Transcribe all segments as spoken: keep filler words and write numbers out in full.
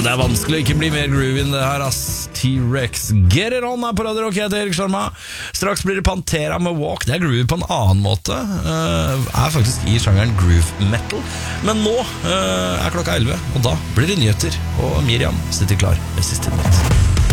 det er vanskelig å ikke bli mer groovy enn det her, ass. T-Rex, get it on her på Radio Rock. Jeg heter Erik Sjarma. Straks blir det Pantera med Walk. Det er groovy på en annen måte. uh, Er faktisk i sjangeren groove metal. Men nå uh, er klokka elleve, og da blir det nyheter. Og Miriam sitter klar med siste nytt.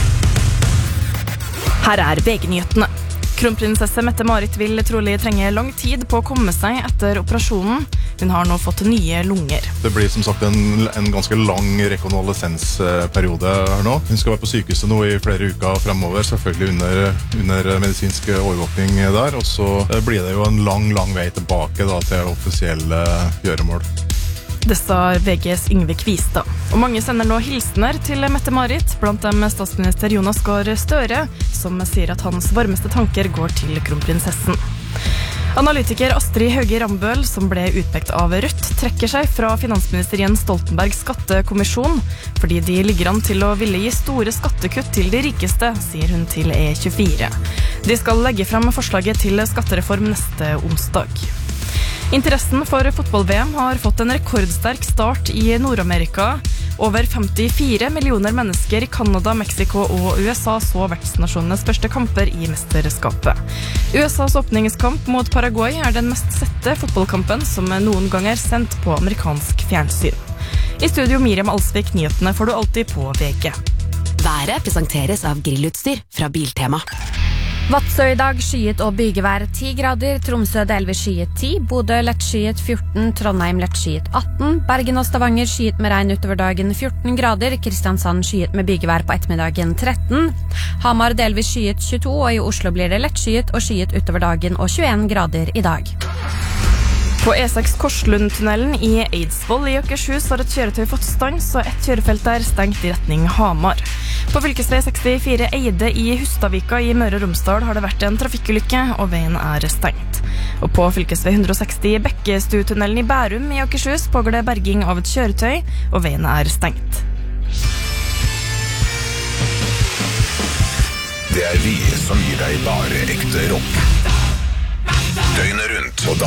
Her er V G-nyhetene. Kronprinsesse Mette-Marit vil trolig trenge lang tid på å komme seg etter operasjonen. Hun har nå fått nye lunger. Det blir som sagt en, en ganske lang rekonvalesensperiode her nå. Hun skal være på sykehuset nå i flere uker fremover, selvfølgelig under, under medisinsk overvåkning der. Og så blir det jo en lang, lang vei tilbake da, til offisielle gjøremål. Det sa V G's Yngve Kvistad. Og mange sender nå hilsener til Mette-Marit, blant dem statsminister Jonas Gahr Støre, som sier at hans varmeste tanker går til kronprinsessen. Analytiker Astrid Hauge Rambøl, som ble utpekt av Rødt, trekker seg fra finansminister Jens Stoltenbergs skattekommisjon, fordi de ligger an til å ville gi store skattekutt til de rikeste, sier hun til E tjuefire. De skal legge frem forslaget til skattereform neste onsdag. Interessen for fotball-V M har fått en rekordsterk start i Nord-Amerika. Over femtifire millioner mennesker i Canada, Mexico og U S A så vertsnasjonenes første kamper i mesterskapet. U S A's åpningskamp mot Paraguay er den mest sette fotballkampen som noen gang er sendt på amerikansk fjernsyn. I studio Miriam Alsvik, nyhetene får du alltid på V G. Været presenteres av grillutstyr fra Biltema. Vadsø i dag skyet og bygevær ti grader, Tromsø delvis skyet ti, Bodø lett skyet fjorten, Trondheim lett skyet atten, Bergen og Stavanger skyet med regn utover dagen fjorten grader, Kristiansand skyet med bygevær på ettermiddagen tretten, Hamar delvis skyet tjueto, og i Oslo blir det lett skyet og skyet utover dagen og tjueen grader i dag. På E seks Korslundtunnelen i Eidsvoll i Akershus har et kjøretøy fått stans, og et kjørefelt er stengt i retning Hamar. På fylkesvei sekstifire Eide i Hustadvika i Møre og Romsdal har det vært en trafikkulykke, og veien er stengt. Og på fylkesvei hundre og seksti Bekkestutunnelen i Bærum i Akershus pågår det berging av et kjøretøy, og veien er stengt. Det er vi som gir deg bare ekte rock. Døgnet rundt, og da